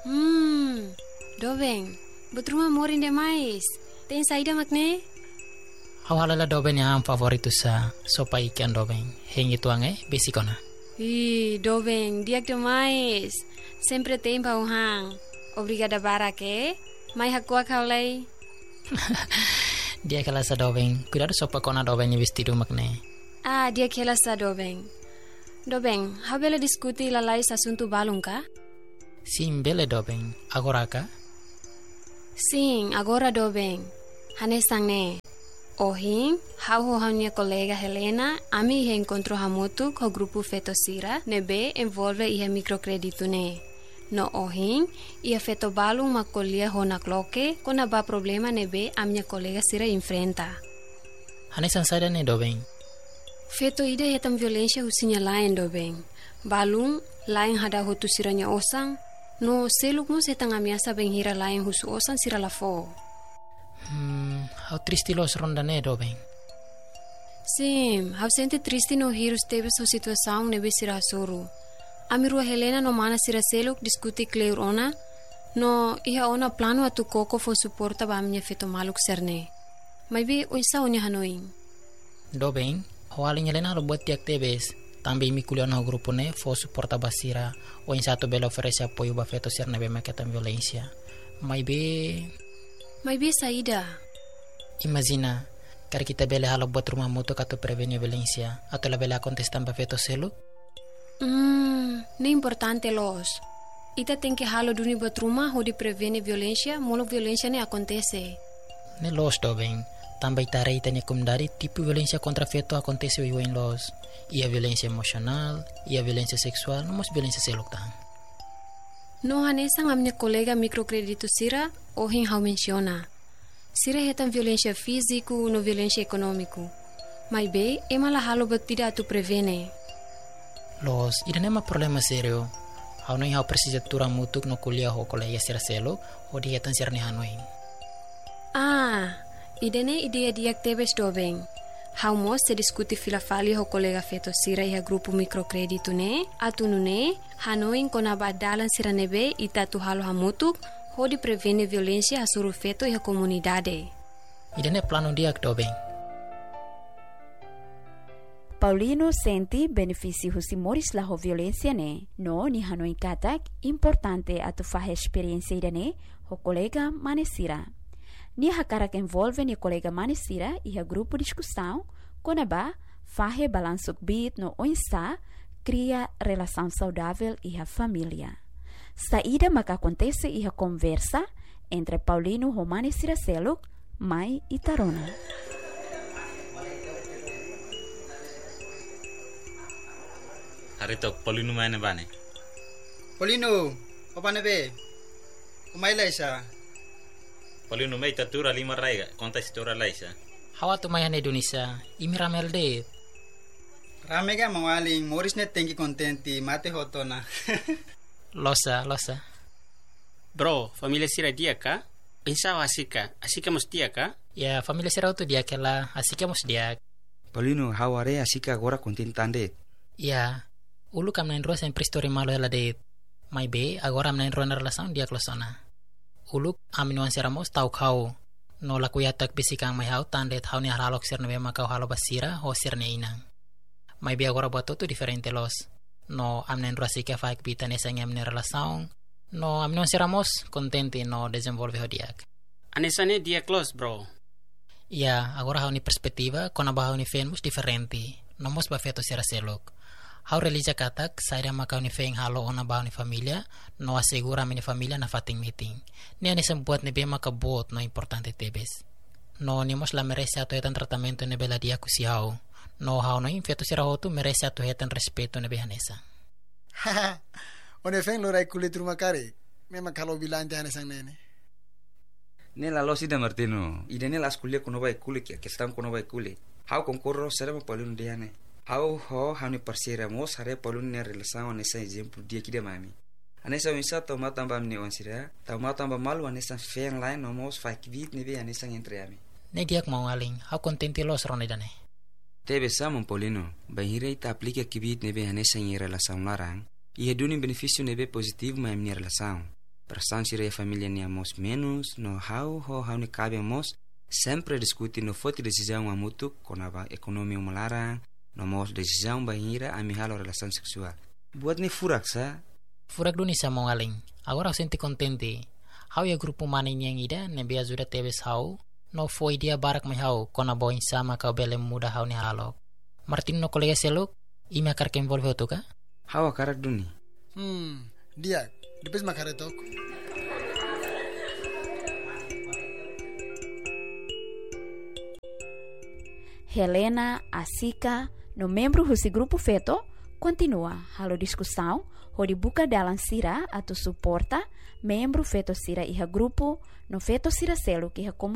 Dobeng, betruma morin demais. Tem saída makne? Hawalala Dobeng yang favoritu sa sopa ikan Dobeng. Hengi tuange besikona. Dobeng, diak demais. Sempre tem pauhang. Obrigada barake. Mai hakua kaulay. Dia kala sa Dobeng. Cuidado sopa kona Dobeng ni vestido makne. Dia kela sa Dobeng. Dobeng, habela diskuti lalai asunto balong ka? Sim, bele Dobeng. Agora ka? Sim, agora Dobeng. Hanesang ne. Ohing, hau minha colega Helena, ami encontrou hamutu com o grupo Fetosira, nebe envolve ia microcredito ne. No ohing, ia feto balung macolia hona cloque, quando ba problema nebe a minha colega Sira enfrenta. Hanesang sada ne Dobeng. Feto ida hetam violência husinya lain Dobeng. Balung, lain hada hutu siranya osang, no seluk mo setang amiasa benghira lain husu osang sira lafo. How triste los ronda ne Dobeng. Sim, how sente triste no hirus teve sua situação nebe sira soro. Amirua Helena no mana sira seluk diskuti kleur ona, no iha ona plano atu koko fo suporta ba minha feto maluk serne. Mai be oisa onya hanoing. Dobeng, hawalin Helena lo buat tiak tebes. Tambi mi kuliah no grupo ne fo suporta basira o in satu bela oferece apoio ba feto ser nebe maketan violência. Mai be saída. Imagina, kar kita bela halo buat rumah mutu kato prevenir violência, atau la bela contestan ba feto selu? Ne importante los. Ita tem que halo duni buat rumah ho di prevenir violência, molo violência ne acontece. Ne los Dobeng. Também tarei tanya kumdari tipo violência contra feto acontece o em los. Ia violência emocional, ia violência sexual, não mas violência seluk tang. No hanesang a minha colega microcredito Sira, ohin hau menciona. Sira hetan violência físico no violência econômico. Mas be, ema la halo batida tu prevene. Los, ida nema problema serio. Hau no hau precisa tura mutuk no kuliah ho colega Sira selo, o di hetan sirne hanoin. Idene ideia diak tebes Dobeng. Hau mos se diskuti filafali ho colega feto Sira iha grupo microcredito ne, atunu ne, hanoin kona badalan sira nebe ita tu halo hamutuk, ho di prevene violência hasuru feto iha comunidade. Idene plano diak Dobeng. Paulino senti benefício husimores la ho violência ne, no ni hanoin katak importante atu fahe experiência idene ho colega manesira. Ni hakarak envolve ni colega manesira e a grupo discussão, quando fahe balansuk bit no oinsa, cria relação saudável e a família. Saída maka acontece e a conversa entre Paulino e manesira seluk, mai e tarona. Harito Paulino mana bane? Paulino, apa nebe? Umay laisa. Paulino may tatura lima raiga, konta istora laisa. Hawa tu mayan Indonesia, imi ramel de. Rame ka mawaling, moris net tengi kontenti, mate hoto na. Losa. Bro, familia Sira dia ka? Pensava asika mos dia ka? Ya, familia Sira tu dia kela, asika mos dia. Paulino, haware asika agora kontentande. Ya, ulu kam nain ruas en pristori malo ela de. Mai be, agora am nain ruas na relação dia klosona. Uluk aminuan siramos tau kau no lakuyatak bisikang may hau tandet hau ni haralok sir nebe makau halo basira ho sir ne inang. May bi agora buat tu diferente los. No amnen ruasika faik bitan esang amne relação. No aminuan siramos contente no desenvolve ho diak. Anesane dia close bro. Ya, agora hau ni perspektiva kona ba hau ni fenmus diferente. No mos ba feto sira selok. Hau relija katak, saya makau ni feng halo ona bau ni familia, no asegura mini familia na fating meeting. Ni ani sembuat ni bema kabot no importante tebes. No ni mos la merece ato hetan tratamento ni bela dia kusi hau. No hau no infeto sira hotu merece ato hetan respeto ni behanesa. Haha, one feng lo rai kulit rumah kari. Memang kalau bilang jangan sang nene. Nela lo sida Martino, idene las kuliah kono bai kulik ya, kestan kono bai kulik. Hau konkurro serem Paulino diane. Hau hani parsira mos hare Paulino ne relação nessa exemplo dia que de mami. Anessa winsa toma tamba mne onsira, toma tamba malu anessa feng lain no mos faik bit ne be anessa entre ami. Ne diak mau aling, hau contente los ronde dane. Tebe samon Paulino, bahira ita aplica kibit ne be anessa em relação larang, e reduni benefício ne be positivo ma minha relação. Perasaan sira família nia mos menos no hau ni cabe mos sempre discuti no foti decisão amutu konaba ekonomi melarang no mos decisão bahira ami halo relação seksual. Buat ni furak sa. Furak duni sa mongaling. Agora senti contente. Hau ya grupo maning yang ida ne be ajuda tebes hau no foi dia barak mai hau kona boin sama ka bele muda hau ni halo. Martin no kolega seluk ime akar ke involve hotu ka? Hau akarak duni. Dia depois makaretok. Helena, Asika, no membro husi grupo feto, continua halo discussão, ho dibuka dalam sira atau suporta membro feto sira iha grupo, no feto sira selu que iha